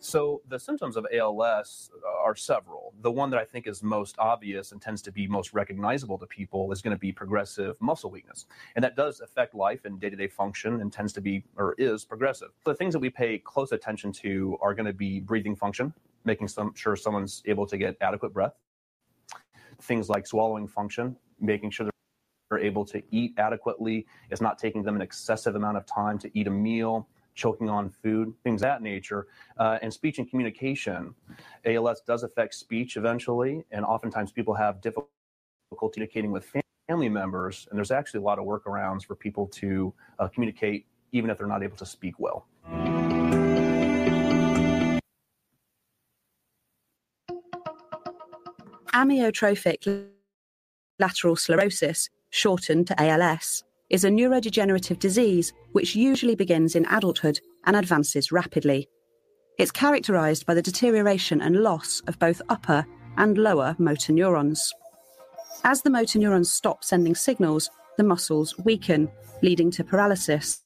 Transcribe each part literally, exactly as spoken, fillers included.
So the symptoms of A L S are several. The one that I think is most obvious and tends to be most recognizable to people is going to be progressive muscle weakness. And that does affect life and day-to-day function and tends to be or is progressive. The things that we pay close attention to are going to be breathing function, making some, sure someone's able to get adequate breath. Things like swallowing function, making sure they're able to eat adequately. It's not taking them an excessive amount of time to eat a meal, choking on food, things of that nature, uh, and speech and communication. A L S does affect speech eventually, and oftentimes people have difficulty communicating with family members, and there's actually a lot of workarounds for people to uh, communicate even if they're not able to speak well. Amyotrophic lateral sclerosis, shortened to A L S, is a neurodegenerative disease which usually begins in adulthood and advances rapidly. It's characterized by the deterioration and loss of both upper and lower motor neurons. As the motor neurons stop sending signals, the muscles weaken, leading to paralysis.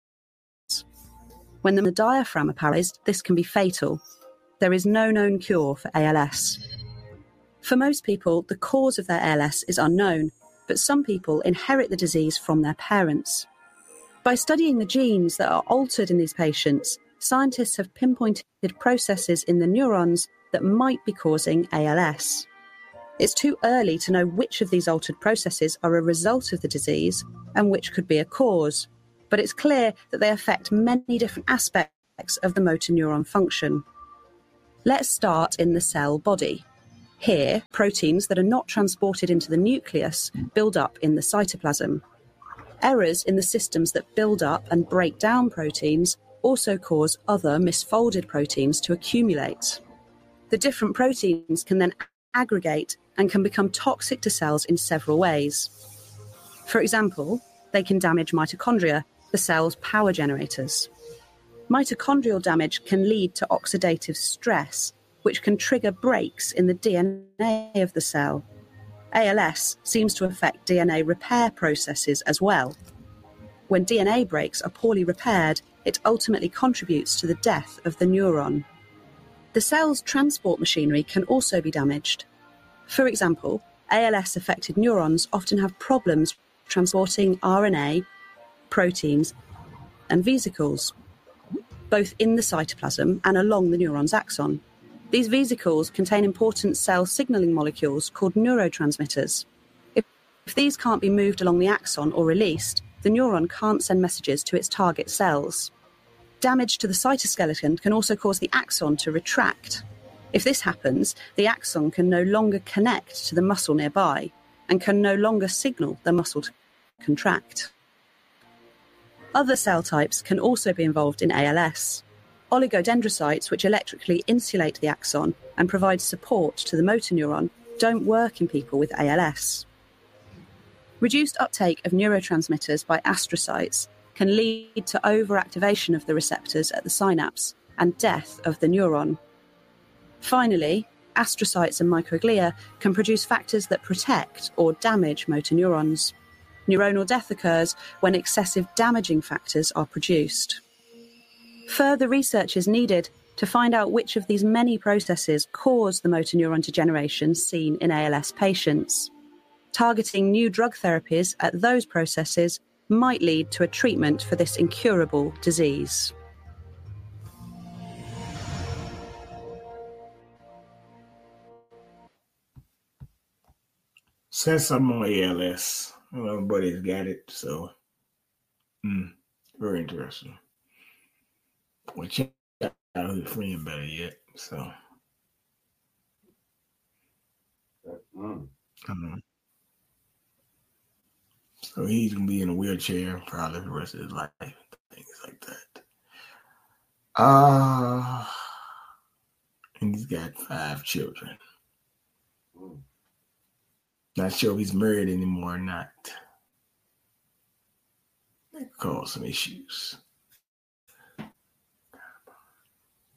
When the diaphragm are paralyzed, this can be fatal. There is no known cure for A L S. For most people, the cause of their A L S is unknown, but some people inherit the disease from their parents. By studying the genes that are altered in these patients, scientists have pinpointed processes in the neurons that might be causing A L S. It's too early to know which of these altered processes are a result of the disease and which could be a cause, but it's clear that they affect many different aspects of the motor neuron function. Let's start in the cell body. Here, proteins that are not transported into the nucleus build up in the cytoplasm. Errors in the systems that build up and break down proteins also cause other misfolded proteins to accumulate. The different proteins can then aggregate and can become toxic to cells in several ways. For example, they can damage mitochondria, the cell's power generators. Mitochondrial damage can lead to oxidative stress, which can trigger breaks in the D N A of the cell. A L S seems to affect D N A repair processes as well. When D N A breaks are poorly repaired, it ultimately contributes to the death of the neuron. The cell's transport machinery can also be damaged. For example, A L S-affected neurons often have problems transporting R N A, proteins, and vesicles, both in the cytoplasm and along the neuron's axon. These vesicles contain important cell signaling molecules called neurotransmitters. If, if these can't be moved along the axon or released, the neuron can't send messages to its target cells. Damage to the cytoskeleton can also cause the axon to retract. If this happens, the axon can no longer connect to the muscle nearby and can no longer signal the muscle to contract. Other cell types can also be involved in A L S. Oligodendrocytes, which electrically insulate the axon and provide support to the motor neuron, don't work in people with A L S. Reduced uptake of neurotransmitters by astrocytes can lead to overactivation of the receptors at the synapse and death of the neuron. Finally, astrocytes and microglia can produce factors that protect or damage motor neurons. Neuronal death occurs when excessive damaging factors are produced. Further research is needed to find out which of these many processes cause the motor neuron degeneration seen in A L S patients. Targeting new drug therapies at those processes might lead to a treatment for this incurable disease. Since I'm on A L S, my buddy's got it, so mm, very interesting. Well, check out his friend better yet, so. Mm. Um, so he's gonna be in a wheelchair probably the rest of his life, things like that. Uh, and he's got five children. Mm. Not sure if he's married anymore or not. That could cause some issues.